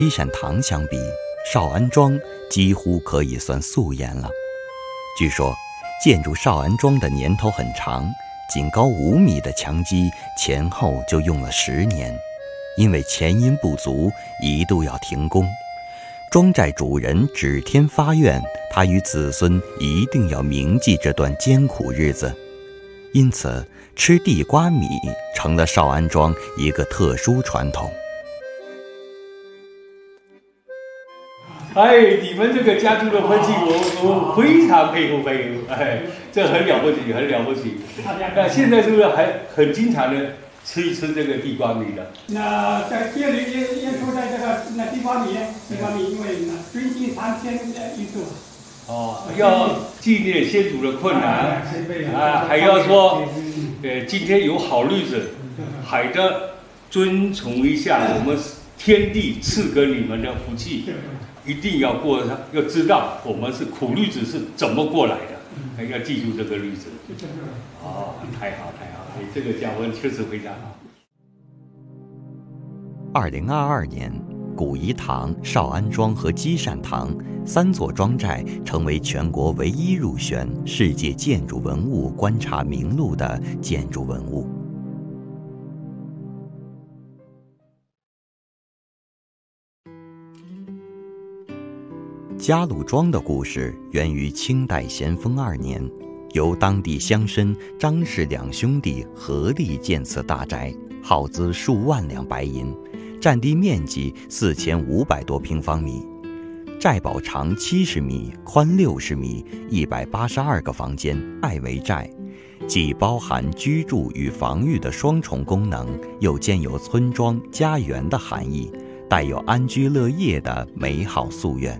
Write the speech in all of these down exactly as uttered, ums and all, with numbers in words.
积善堂相比，少安庄几乎可以算素颜了。据说，建筑少安庄的年头很长，仅高五米的墙基前后就用了十年，因为钱银不足，一度要停工。庄寨主人指天发愿，他与子孙一定要铭记这段艰苦日子，因此吃地瓜米成了少安庄一个特殊传统。 哎，你们这个家族的分析，我我非常佩服佩服，哎，这很了不起，很了不起。那现在是不是还很经常的吃一吃这个地瓜米的？ 那在店里也也说在这个那地瓜米，地瓜米因为尊敬上天的因素。 哦，要纪念先祖的困难啊，还要说，呃，今天有好日子，还得遵从一下我们天地赐给你们的福气。一定要过上，要知道我们是苦日子是怎么过来的，要记住这个日子。哦，太好太好，你这个教训确实非常好。 二零二二年，古颐堂、少安庄和积善堂三座庄寨成为全国唯一入选世界建筑文物观察名录的建筑文物。嘉禄庄的故事源于清代咸丰二年，由当地乡绅张氏两兄弟合力建此大宅，耗资数万两白银，占地面积四千五百多平方米，寨堡长七十米，宽六十米，一百八十二个房间，外围寨，既包含居住与防御的双重功能，又兼有村庄家园的含义，带有安居乐业的美好夙愿。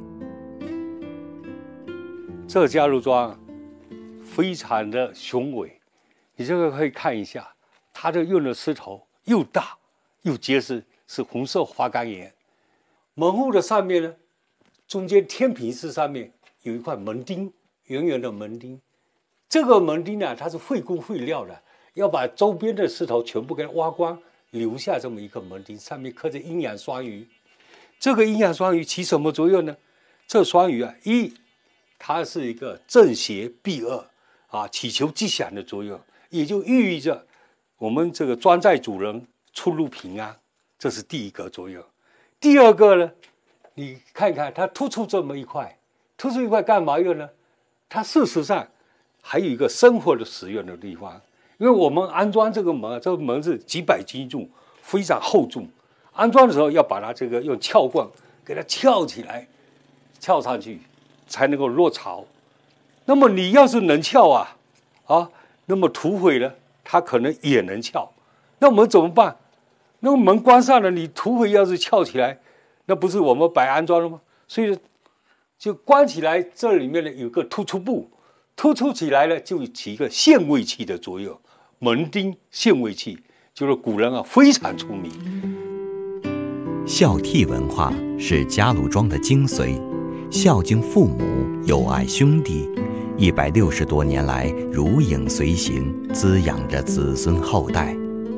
这个嘉禄庄非常的雄伟，你这个可以看一下，它的用的石头又大又结实，是红色花岗岩。门户的上面呢，中间天平式上面有一块门钉，圆圆的门钉。这个门钉呢，它是费工费料的，要把周边的石头全部给它挖光，留下这么一个门钉，上面刻着阴阳双鱼。这个阴阳双鱼起什么作用呢？这双鱼啊，一它是一个正邪避恶啊，祈求吉祥的作用，也就寓意着我们这个庄寨主人出入平安，这是第一个作用。第二个呢，你看看它突出这么一块，突出一块干嘛用呢？它事实上还有一个生活的使用的地方，因为我们安装这个门，这个门是几百斤重，非常厚重，安装的时候要把它这个用撬棍给它撬起来，撬上去。才能够落槽。那么你要是能撬啊，啊，那么土匪呢，他可能也能撬。那我们怎么办？那个门关上了，你土匪要是撬起来，那不是我们白安装了吗？所以就关起来，这里面呢有个突出部，突出起来呢就起一个限位器的作用。门钉限位器，就是古人啊非常出名。 孝悌文化是嘉禄庄的精髓。孝敬父母，友爱兄弟，一百六十多年来如影随形，滋养着子孙后代。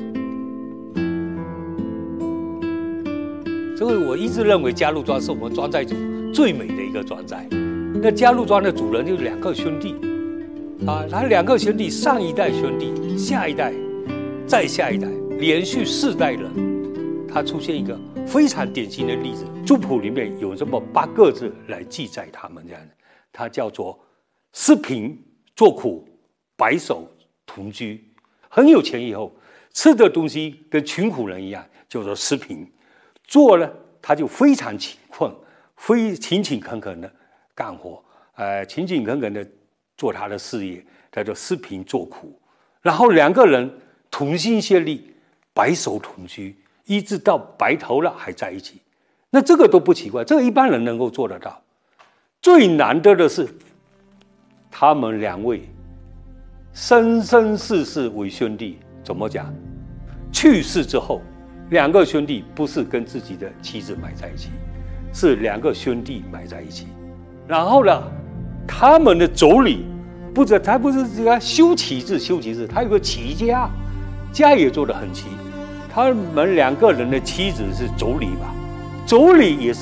这个我一直认为嘉禄庄是我们庄寨主最美的一个庄寨。那嘉禄庄的主人就是两个兄弟，啊，他两个兄弟，上一代兄弟，下一代，再下一代，连续四代人，他出现一个非常典型的例子。族谱里面有这么八个字来记载他们这样的，它叫做施贫做苦，白首同居。很有钱以后，吃的东西跟穷苦人一样，叫做施贫。做呢，他就非常勤困，非勤勤恳恳的干活，呃，勤勤恳恳的做他的事业，叫做施贫做苦。然后两个人同心协力，白首同居，一直到白头了还在一起。那这个都不奇怪，这个一般人能够做得到。最难得的是，他们两位生生世世为兄弟。怎么讲？去世之后，两个兄弟不是跟自己的妻子埋在一起，是两个兄弟埋在一起。然后呢，他们的妯娌不是他不是这个修齐字，修齐字，他有个齐家，家也做得很齐。他们两个人的妻子是妯娌吧？妯娌也是